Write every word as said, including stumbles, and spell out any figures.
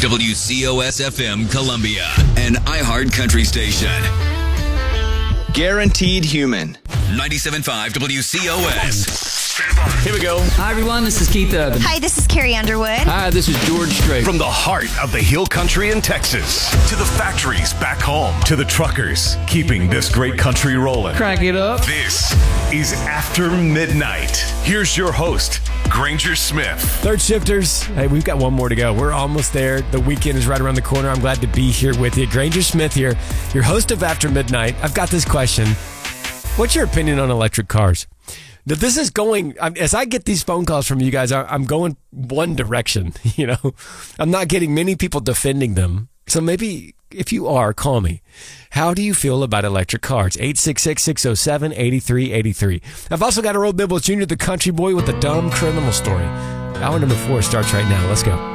W C O S F M Columbia, an iHeart country station. Guaranteed Human. ninety-seven point five W C O S. Here we go. Hi, everyone. This is Keith Urban. Hi, this is Carrie Underwood. Hi, this is George Strait. From the heart of the Hill Country in Texas to the factories back home to the truckers keeping this great country rolling. Crank it up. This is After Midnight. Here's your host, Granger Smith. Third shifters, hey, we've got one more to go. We're almost there. The weekend is right around the corner. I'm glad to be here with you. Granger Smith here, your host of After Midnight. I've got this question. What's your opinion on electric cars? Now, this is going, as I get these phone calls from you guys, I'm going one direction, you know. I'm not getting many people defending them. So maybe if you are, call me. How do you feel about electric cars? eight six six, six oh seven, eight three eight three. I've also got Earl Bibbles Junior, the country boy with the dumb criminal story. Hour number four starts right now. Let's go.